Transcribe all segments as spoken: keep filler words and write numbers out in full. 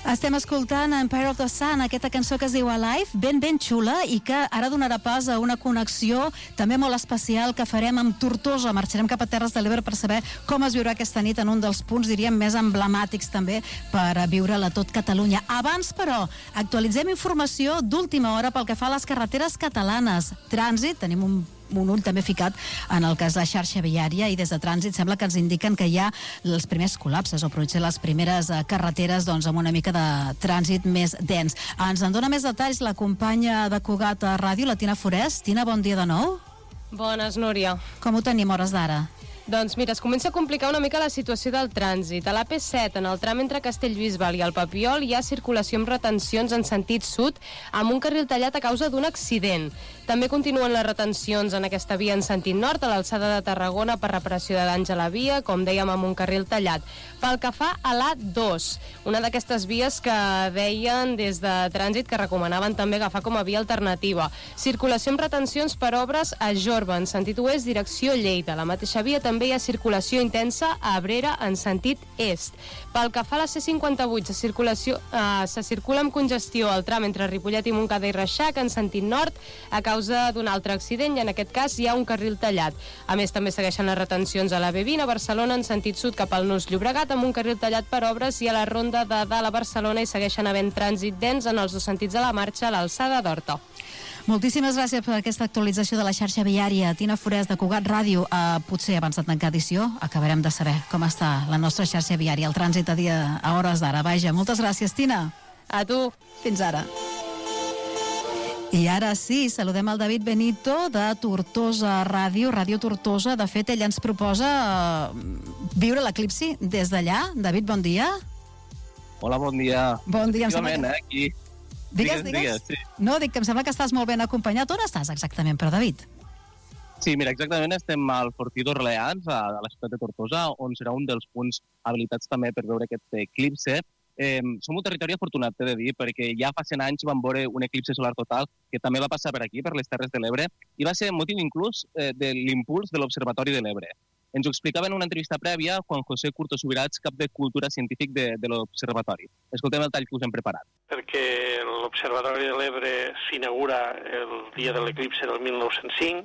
Estem escoltant Empire of the Sun, aquesta cançó que es diu Alive, ben ben xula, i que ara donarà pas a una connexió també molt especial que farem amb Tortosa. Marxarem cap a Terres de l'Ebre per saber com es viurà aquesta nit en un dels punts, diríem, més emblemàtics també per viure-la tot Catalunya. Abans, però, actualitzem informació d'última hora pel que fa a les carreteres catalanes. Trànsit, tenim un un ull també ficat en el cas de la xarxa viària, i des de Trànsit sembla que ens indiquen que hi ha els primers col·lapses o potser les primeres carreteres doncs, amb una mica de trànsit més dens. Ens en dona més detalls la companya de Cugat a Ràdio, la Tina Forès. Tina, bon dia de nou. Bones, Núria. Com ho tenim hores d'ara? Doncs mira, es comença a complicar una mica la situació del trànsit. A l'A P set, en el tram entre Castellbisbal i el Papiol, hi ha circulació amb retencions en sentit sud, amb un carril tallat a causa d'un accident. També continuen les retencions en aquesta via en sentit nord, a l'alçada de Tarragona, per reparació de danys a la via, com dèiem, amb un carril tallat. Pel que fa a l'A dos, una d'aquestes vies que deien des de Trànsit que recomanaven també agafar com a via alternativa. Circulació amb retencions per obres a Jorba, en sentit oest, direcció Lleida. La mateixa via també hi ha circulació intensa a Abrera en sentit est. Pel que fa a la C cinquanta-vuit, se, circulació, eh, se circula amb congestió al tram entre Ripollet i Montcada i Reixac en sentit nord a causa d'un altre accident, i en aquest cas hi ha un carril tallat. A més, també segueixen les retencions a la B vint a Barcelona en sentit sud cap al Nus Llobregat, amb un carril tallat per obres, i a la ronda de dalt a Barcelona hi segueixen havent trànsit dens en els dos sentits de la marxa a l'alçada d'Horta. Moltíssimes gràcies per aquesta actualització de la xarxa viària. Tina Forès, de Cugat Ràdio. Uh, potser abans de tancar edició acabarem de saber com està la nostra xarxa viària, el trànsit a dia a hores d'ara. Vaja, moltes gràcies, Tina. A tu. Fins ara. I ara sí, saludem el David Benito de Tortosa Ràdio, Ràdio Tortosa. De fet, ell ens proposa uh, viure l'eclipsi des d'allà. David, bon dia. Hola, bon dia. Bon dia. Efectivament, eh, aquí. Digues, digues. digues sí. No, dic que em sembla que estàs molt ben acompanyat. On estàs exactament, però, David? Sí, mira, exactament estem al Fortí d'Orleans, a la ciutat de Tortosa, on serà un dels punts habilitats també per veure aquest eclipse. Eh, som un territori afortunat, t'he de dir, perquè ja fa cent anys vam veure un eclipse solar total que també va passar per aquí, per les Terres de l'Ebre, i va ser motiu inclús eh, de l'impuls de l'Observatori de l'Ebre. Ens ho explicava en una entrevista prèvia Juan José Curto Subirats, cap de Cultura Científic de, de l'Observatori. Escoltem el tall que us hem preparat. Perquè l'Observatori de l'Ebre s'inaugura el dia de l'eclipse del mil nou-cents cinc.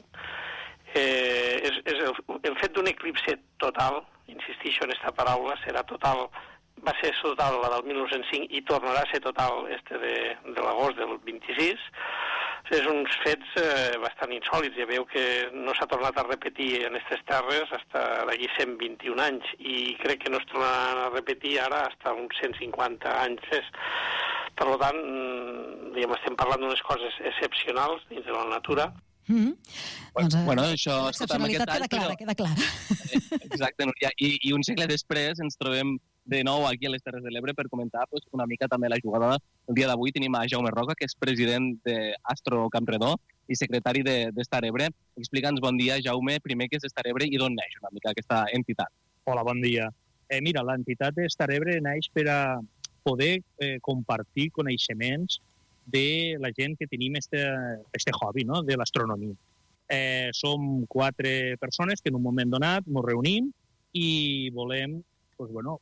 Eh, és, és el, el fet d'un eclipse total, insistixo en aquesta paraula, serà total, va ser total la del mil nou-cents cinc i tornarà a ser total este de, de l'agost del vint-i-sis. És uns fets eh, bastant insòlits. Ja veu que no s'ha tornat a repetir en aquestes terres fins d'aquí cent vint-i-un anys, i crec que no es tornaran a repetir ara fins uns cent cinquanta anys més. Per tant, diguem, estem parlant d'unes coses excepcionals dins de la natura. Mm-hmm. Bueno, doncs, bueno, això... L'excepcionalitat queda clara, queda clara. Exacte, Núria. I, I un segle després ens trobem de nou aquí a les Terres de l'Ebre per comentar pues, una mica també la jugada. El dia d'avui tenim a Jaume Roca, que és president d'Astro Campredó i secretari d'Estar Ebre. Explica'ns, bon dia, Jaume, primer què és Estar Ebre i d'on neix una mica aquesta entitat. Hola, bon dia. Eh, mira, l'entitat d'Estar Ebre neix per a poder eh, compartir coneixements de la gent que tenim este, este hobby, no?, de l'astronomia. Eh, som quatre persones que en un moment donat ens reunim i volem pues, bueno,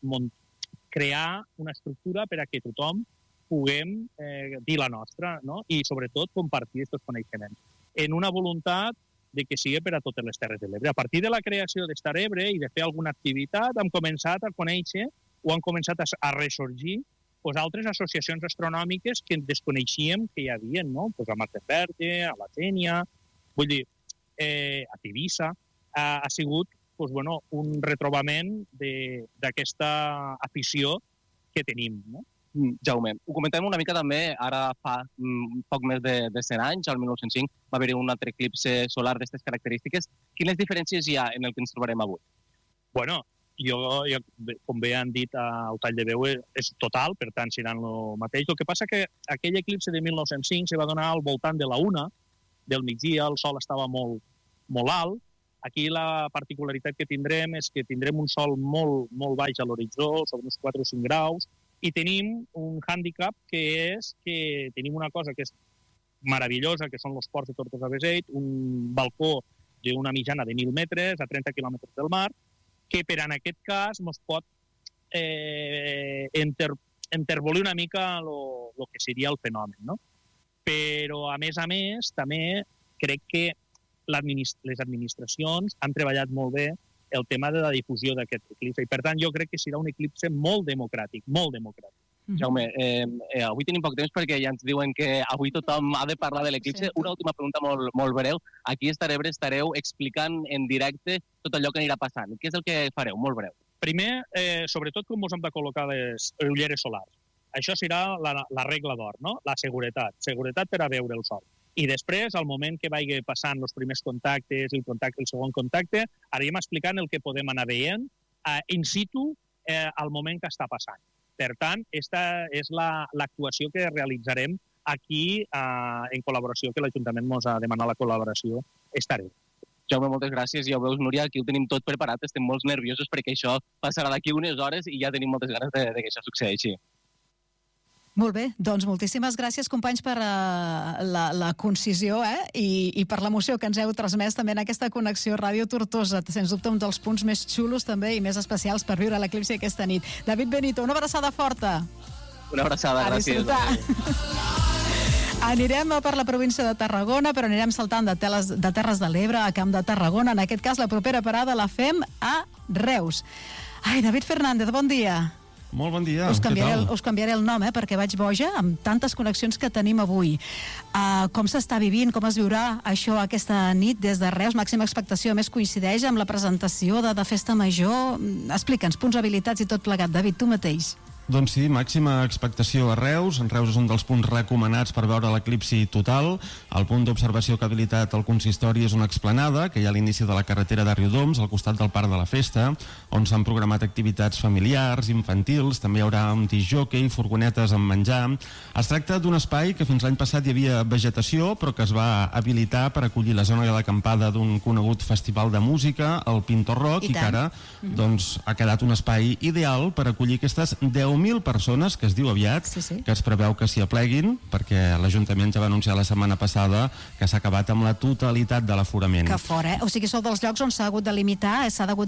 crear una estructura per a que tothom puguem eh, dir la nostra, no?, i sobretot compartir aquests coneixements. En una voluntat de que sigui per a totes les Terres de l'Ebre. A partir de la creació d'Estar Ebre i de fer alguna activitat, hem començat a conèixer o han començat a, a ressorgir pues, altres associacions astronòmiques que desconeixíem que hi havia, no? Pues, a Marte Verde, a la Tènia, vull dir, eh, a Tivissa, ha, ha sigut pues, bueno, un retrobament d'aquesta afició que tenim, no? Mm, Jaume, ho comentem una mica també, ara fa mm, poc més de, de cent anys, al mil nou-cents cinc, va haver-hi un altre eclipse solar d'aquestes característiques. Quines diferències hi ha en el que ens trobarem avui? Bueno, jo, jo com bé han dit al tall de veu, és total, per tant seran el mateix. El que passa que aquell eclipse de mil nou-cents cinc se va donar al voltant de la una del migdia, el sol estava molt, molt alt. Aquí la particularitat que tindrem és que tindrem un sol molt, molt baix a l'horitzó, sobre uns quatre o cinc graus, i tenim un hàndicap que és que tenim una cosa que és meravellosa, que són els ports de Tortosa Beseit, un balcó d'una mitjana de mil metres a trenta quilòmetres del mar, que per en aquest cas ens pot eh, enter, enterbolir una mica el que seria el fenomen, no? Però, a més a més, també crec que les administracions han treballat molt bé el tema de la difusió d'aquest eclipse. I, per tant, jo crec que serà un eclipse molt democràtic, molt democràtic. Mm-hmm. Jaume, eh, eh, avui tenim poc temps perquè ja ens diuen que avui tothom ha de parlar de l'eclipse. Sí. Una última pregunta molt, molt breu. Aquí a Starebre estareu explicant en directe tot allò que anirà passant. Què és el que fareu? Molt breu. Primer, eh, sobretot, com us hem de col·locar les ulleres solars. Això serà la, la regla d'or, no? La seguretat. Seguretat per a veure el sol. I després, al moment que vagi passant els primers contactes, el contacte, el segon contacte, anirem explicant el que podem anar veient eh, in situ eh, al moment que està passant. Per tant, aquesta és l'actuació la, que realitzarem aquí eh, en col·laboració, que l'Ajuntament ens ha demanat la col·laboració. Estaré. Jaume, moltes gràcies. Ja ho veus, Núria, aquí ho tenim tot preparat. Estem molt nerviosos perquè això passarà d'aquí unes hores i ja tenim moltes ganes de, de que això succeeixi. Molt bé, doncs moltíssimes gràcies, companys, per uh, la, la concisió eh? I, i per l'emoció que ens heu transmès també en aquesta connexió Ràdio Tortosa. Sens dubte un dels punts més xulos també i més especials per viure l'eclipsi aquesta nit. David Benito, una abraçada forta. Una abraçada, a gràcies. Anirem per la província de Tarragona, però anirem saltant de, teles, de Terres de l'Ebre a Camp de Tarragona. En aquest cas, la propera parada la fem a Reus. Ai, David Fernández, bon dia. Molt bon dia, us què tal? El, us canviaré el nom, eh, perquè vaig boja amb tantes connexions que tenim avui. Uh, com s'està vivint, com es viurà això aquesta nit des de Reus? Màxima expectació, més coincideix amb la presentació de, de Festa Major? Explica'ns, punts, habilitats i tot plegat. David, tu mateix. Doncs sí, màxima expectació a Reus. En Reus és un dels punts recomanats per veure l'eclipsi total. El punt d'observació que ha habilitat el consistori és una explanada que hi ha a l'inici de la carretera de Riudoms, al costat del Parc de la Festa, on s'han programat activitats familiars, infantils, també hi haurà un discjòquei, furgonetes amb menjar. Es tracta d'un espai que fins l'any passat hi havia vegetació, però que es va habilitar per acollir la zona d'acampada d'un conegut festival de música, el Pintor Rock, i, i que ara doncs, ha quedat un espai ideal per acollir aquestes deu mil persones, que es diu aviat, sí, sí. que es preveu que s'hi apleguin, perquè l'Ajuntament ja va anunciar la setmana passada que s'ha acabat amb la totalitat de l'aforament. Que fora, eh? O sigui, sou dels llocs on s'ha hagut de limitar, s'ha hagut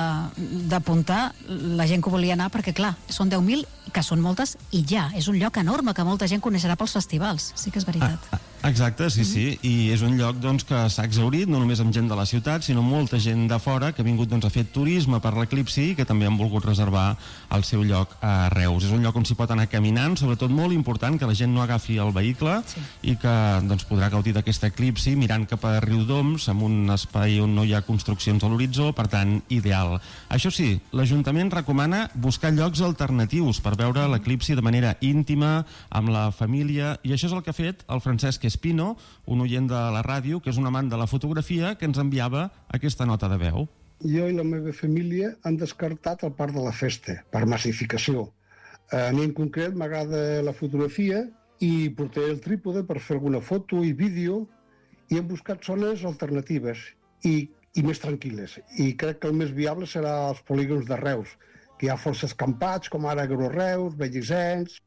d'apuntar la gent que volia anar, perquè clar, són deu mil, que són moltes, i ja, és un lloc enorme que molta gent coneixerà pels festivals, sí que és veritat. Ah, ah, exacte, sí, sí, i és un lloc doncs, que s'ha exhaurit, no només amb gent de la ciutat, sinó molta gent de fora que ha vingut doncs, a fer turisme per l'eclipsi i que també han volgut reservar el seu lloc a Reus. És un lloc on s'hi pot anar caminant, sobretot molt important que la gent no agafi el vehicle sí. i que doncs, podrà gaudir d'aquest eclipsi mirant cap a Riudoms, amb un espai on no hi ha construccions a l'horitzó, per tant, ideal. Això sí, l'Ajuntament recomana buscar llocs alternatius per veure l'eclipsi de manera íntima, amb la família, i això és el que ha fet el Francesc Espino, un oient de la ràdio, que és un amant de la fotografia, que ens enviava aquesta nota de veu. Jo i la meva família han descartat el Parc de la Festa, per massificació. A mi en concret m'agrada la fotografia i portaré el trípode per fer alguna foto i vídeo i hem buscat zones alternatives i, i més tranquil·les. I crec que el més viable serà els polígons de Reus, que hi ha força escampats, com ara Agroreus, Bellisens.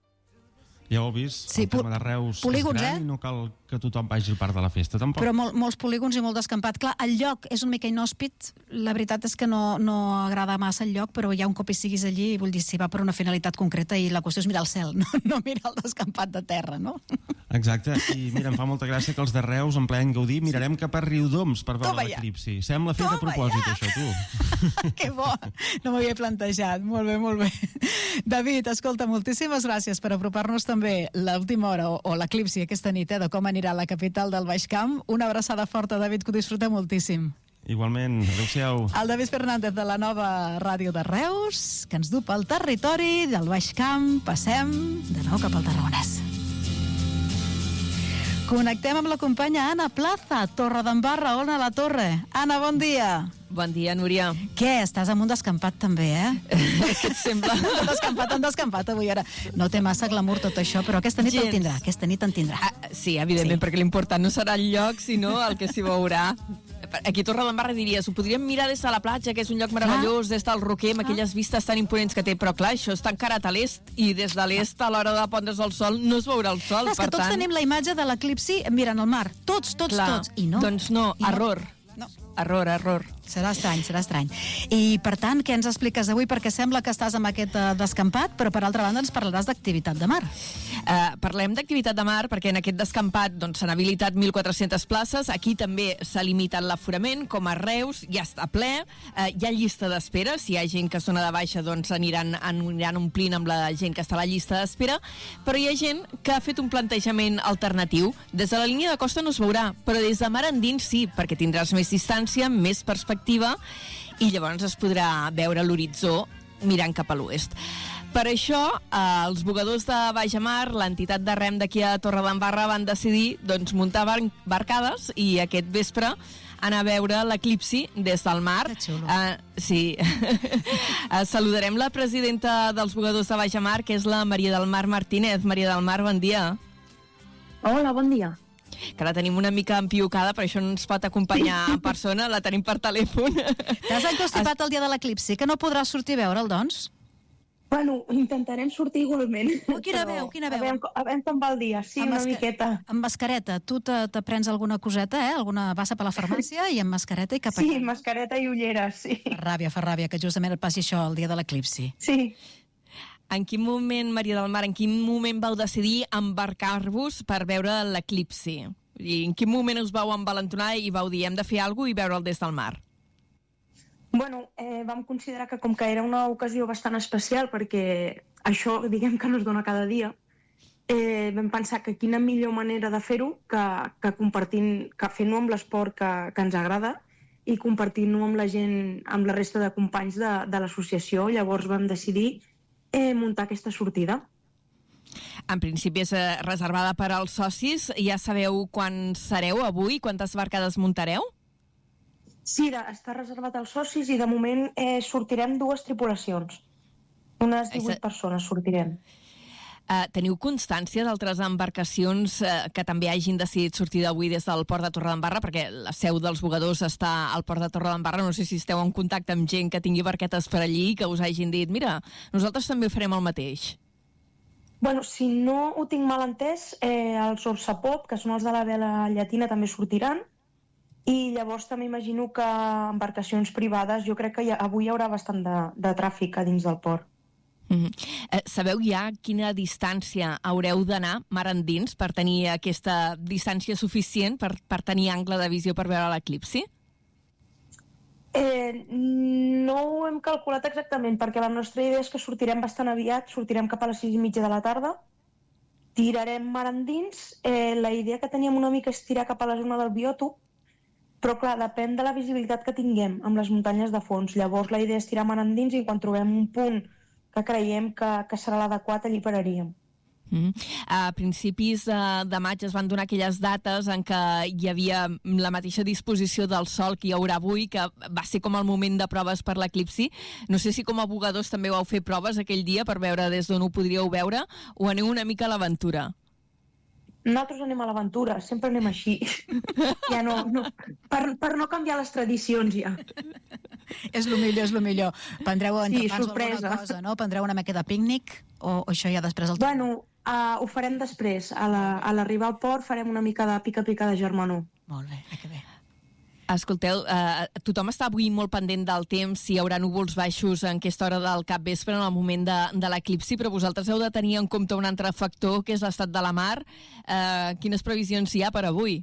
Ja ho heu vist, sí, el tema de Reus polígons, és gran, eh? I no cal que tothom vagi al Parc de la Festa, tampoc. Però mol, molts polígons i molt descampat. Clar, el lloc és una mica inhòspit, la veritat és que no, no agrada massa el lloc, però ja un cop hi siguis allí, vull dir, si va per una finalitat concreta i la qüestió és mirar el cel, no, no mirar el descampat de terra, no? Exacte, i mira, em fa molta gràcia que els de Reus, en ple Gaudí, mirarem cap a Riudoms per veure l'eclipsi. Sembla fet a propòsit, ja. Això, tu. Que bo! No m'ho havia plantejat. Molt bé, molt bé. David, escolta, moltíssimes gràcies per apropar-nos també l'última hora o, o l'eclipsi aquesta nit, eh, de com anirà la capital del Baix Camp. Una abraçada forta, David, que ho disfruta moltíssim. Igualment, adeu-siau. El David Fernández de la nova ràdio de Reus, que ens du pel territori del Baix Camp. Passem de nou cap al Tarragonès. Connectem amb la companya Anna Plaza, Torredembarra. On a la Torre? Anna, bon dia. Bon dia, Núria. Què? Estàs amb un descampat també, eh? Què et sembla? Un descampat, un descampat avui ara. No té massa glamour tot això, però aquesta nit el tindrà. Aquesta nit en tindrà. Ah, sí, evidentment, sí. Perquè l'important no serà el lloc, sinó el que s'hi veurà. Aquí a Torredembarra diries, ho podríem mirar des de la platja, que és un lloc meravellós, des del Roquer, amb aquelles vistes tan imponents que té, però clar, això està encarat a l'est, i des de l'est, a l'hora de pondre's el sol, no es veurà el sol. Clar, és que tots tenim la imatge de l'eclipsi mirant el mar. Tots, tots, tots. I no. Doncs no, error. No. Error, error. Serà estrany, serà estrany. I, per tant, què ens expliques avui? Perquè sembla que estàs amb aquest uh, descampat, però, per altra banda, ens parlaràs d'activitat de mar. Uh, parlem d'activitat de mar perquè en aquest descampat doncs, s'han habilitat mil quatre-centes places. Aquí també s'ha limitat l'aforament, com a Reus, ja està ple. Uh, hi ha llista d'espera. Si hi ha gent que sona de baixa, doncs aniran, aniran omplint amb la gent que està a la llista d'espera. Però hi ha gent que ha fet un plantejament alternatiu. Des de la línia de costa no es veurà, però des de mar endins sí, perquè tindràs més distància, més perspectiva, i llavors es podrà veure l'horitzó mirant cap a l'oest. Per això, eh, els bugadors de Baix-a-Mar, l'entitat de rem d'aquí a Torredembarra, van decidir doncs, muntar bar barcades i aquest vespre anar a veure l'eclipsi des del mar. Que xulo. Uh, sí. Saludarem la presidenta dels bugadors de Baix-a-Mar, que és la Maria del Mar Martínez. Maria del Mar, bon dia. Hola, bon dia. Que la tenim una mica empiucada, per això no ens pot acompanyar en persona, la tenim per telèfon. T'has encostipat el dia de l'eclipsi, que no podràs sortir a veure'l, doncs? Bueno, intentarem sortir igualment. Oh, quina veu, quina veu. A veure, a veure com va el dia, sí, Amb una masca- miqueta. Amb mascareta. Tu te, te prens alguna coseta, eh? Alguna bassa per la farmàcia i amb mascareta i cap a Sí, casa. mascareta i ulleres, sí. Fa ràbia, fa ràbia, que justament et passi això el dia de l'eclipsi. Sí. En quin moment, Maria del Mar, en quin moment vau decidir embarcar-vos per veure l'eclipsi? I en quin moment us vau envalentonar i vau dir hem de fer alguna cosa i veure'l des del mar? Bueno, eh, vam considerar que com que era una ocasió bastant especial, perquè això, diguem que no es dona cada dia, eh, vam pensar que quina millor manera de fer-ho que, que compartint, que fent-ho amb l'esport que, que ens agrada i compartint-ho amb la gent, amb la resta de companys de, de l'associació. Llavors vam decidir eh, muntar aquesta sortida. En principi és eh, reservada per als socis. Ja sabeu quan sereu avui? Quantes barcades muntareu? Sí, de, està reservat als socis i de moment eh, sortirem dues tripulacions. Unes divuit Això- persones sortirem. Uh, teniu constància d'altres embarcacions uh, que també hagin decidit sortir d'avui des del port de Torredembarra? Perquè la seu dels bugadors està al port de Torredembarra. No sé si esteu en contacte amb gent que tingui barquetes per allí que us hagin dit mira, nosaltres també farem el mateix. Bueno, si no ho tinc mal entès, eh, els Orsapop, que són els de la vela llatina, també sortiran. I llavors també imagino que embarcacions privades, jo crec que hi ha, avui hi haurà bastant de, de tràfic a dins del port. Mm-hmm. eh, sabeu ja quina distància haureu d'anar mar endins per tenir aquesta distància suficient per, per tenir angle de visió per veure l'eclipsi? Eh, no ho hem calculat exactament, perquè la nostra idea és que sortirem bastant aviat, sortirem cap a les sis i mitja de la tarda, tirarem mar endins, eh, la idea que teníem una mica és tirar cap a la zona del biòtop, però clar, depèn de la visibilitat que tinguem amb les muntanyes de fons. Llavors la idea és tirar mar endins i quan trobem un punt que creiem que, que serà l'adequat, allí pararíem. Mm. A principis de, de maig es van donar aquelles dates en què hi havia la mateixa disposició del sol que hi haurà avui, que va ser com el moment de proves per l'eclipsi. No sé si com a bugadors també vau fer proves aquell dia per veure des d'on ho podríeu veure o aneu una mica a l'aventura? Nosaltres anem a l'aventura, sempre anem així. Ja no, no, per, per no canviar les tradicions, ja. És lo millor, és lo millor. Prendreu Sí, entrepans o sorpresa. alguna cosa, no? Prendreu una mica de pícnic o, o això ja després el... Bueno, uh, ho farem després. A la- a l'arribar al port farem una mica de pica-pica de germanor. Molt bé, que bé. Escolteu, eh, tothom està avui molt pendent del temps, si hi haurà núvols baixos en aquesta hora del capvespre, en el moment de, de l'eclipsi, però vosaltres heu de tenir en compte un altre factor, que és l'estat de la mar. Eh, quines previsions hi ha per avui?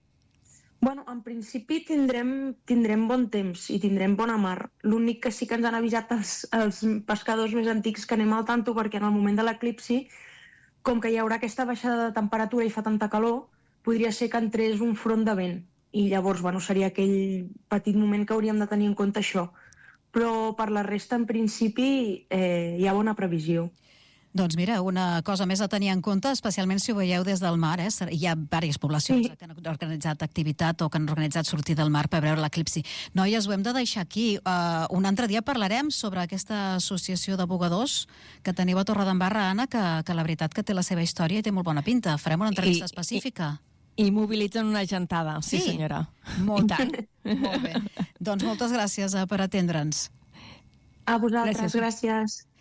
Bueno, en principi tindrem, tindrem bon temps i tindrem bona mar. L'únic que sí que ens han avisat els, els pescadors més antics que anem al tanto, perquè en el moment de l'eclipsi, com que hi haurà aquesta baixada de temperatura i fa tanta calor, podria ser que entrés un front de vent. I llavors, bueno, seria aquell petit moment que hauríem de tenir en compte això. Però per la resta, en principi, eh, hi ha bona previsió. Doncs mira, una cosa més a tenir en compte, especialment si ho veieu des del mar, eh? Hi ha diverses poblacions Sí. que han organitzat activitat o que han organitzat sortir del mar per veure l'eclipsi. Noies, ho hem de deixar aquí. Uh, un altre dia parlarem sobre aquesta associació de bugadors que teniu a Torredembarra, Anna, que, que la veritat que té la seva història i té molt bona pinta. Farem una entrevista I- específica. I mobilitzen una gentada, sí, Sí? senyora. Molt, I tant. molt bé. Doncs moltes gràcies eh, per atendre'ns. A vosaltres, Gràcies. gràcies.